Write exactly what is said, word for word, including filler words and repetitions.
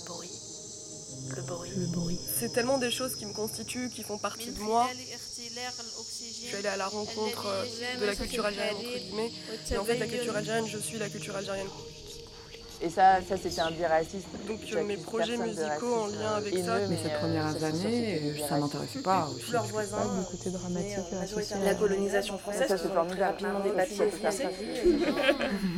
bruit. Le bruit. Le bruit. C'est tellement des choses qui me constituent, qui font partie de moi. Je suis allée à la rencontre de la culture algérienne, entre guillemets. Et en fait, la culture algérienne, je suis la culture algérienne. Et ça, ça c'était un biais raciste. Donc euh, mes projets musicaux en lien avec ça. Mais ces premières années, ça m'intéressait pas aussi. Leurs voisins. Pas le côté dramatique. La colonisation française, ça c'est formidable. rapidement des papiers français.